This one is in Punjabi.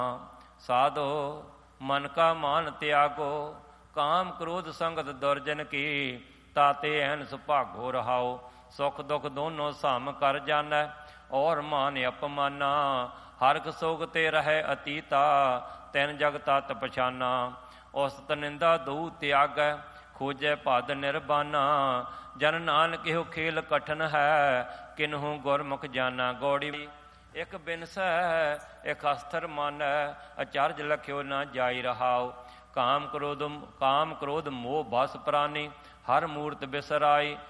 ਸਾਧੋ ਮਨ ਕਾ ਮਾਨ ਤਿਆਗੋ, ਕਾਮ ਕ੍ਰੋਧ ਸੰਗਤ ਦੁਰਜਨ ਕੀ, ਤਾਤੇ ਐਨ ਸੁਭਾਗੋ ਰਹਾਓ। ਸੁਖ ਦੁਖ ਦੋਨੋਂ ਸਮ ਕਰ ਜਾਣੈ, ਔਰ ਮਾਨ ਅਪਮਾਨਾ, ਹਰਖ ਸੋਗ ਤੇ ਰਹਿ ਅਤੀਤਾ, ਤੈਨ ਜਗ ਤਤ ਪਛਾਨਾ। ਉਸਤ ਨਿੰਦਾ ਦਊ ਤਿਆਗੈ, ਖੋਜੈ ਭਦ ਨਿਰਬਾਨਾ, ਜਨ ਨਾਨਕ ਇਹੋ ਖੇਲ ਕਠਨ ਹੈ, ਕਿਨਹੂ ਗੁਰਮੁਖ ਜਾਨਾ। ਗੌੜੀ ਇਕ ਬਿਨਸੈ ਇਕ ਅਸਥਰ ਮਾਨੈ, ਅਚਰਜ ਲਖਿਓ ਨਾ ਜਾਈ ਰਹਾਓ। ਕਾਮ ਕ੍ਰੋਧ ਮੋਹ ਬਸ ਪ੍ਰਾਨੀ, ਹਰ ਮੂਰਤ ਬਿਸਰਾਈ,